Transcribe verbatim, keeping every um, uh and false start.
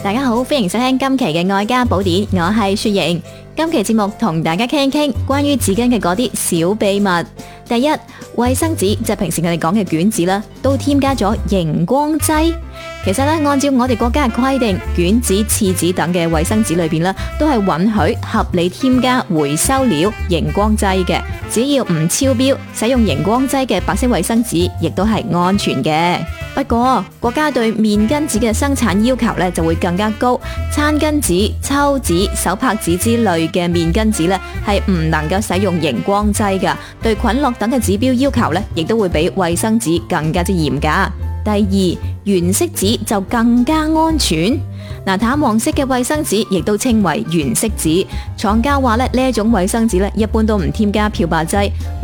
大家好，歡迎收聽今期嘅愛家寶典，我係雪瑩。今期節目同大家傾一傾關於紙巾嘅嗰啲小秘密。第一，衛生紙即係平時我哋講嘅卷紙啦，都添加咗熒光劑。其實咧，按照我哋國家嘅規定，卷紙、廁紙等嘅衛生紙裏邊咧，都係允許合理添加回收料熒光劑嘅。只要唔超標，使用熒光劑嘅白色衛生紙亦都係安全嘅。不過國家對面巾紙嘅生產要求咧就會更加高，餐巾紙、抽紙、手拍紙之類嘅面巾紙咧係唔能夠使用熒光劑噶。對菌落等嘅指標要求咧，亦都會比衛生紙更加之嚴格。第二，原色紙就更加安全。嗱，淡黃色嘅衛生紙亦都稱為原色紙。廠家話咧，呢一種衛生紙咧，一般都唔添加漂白劑。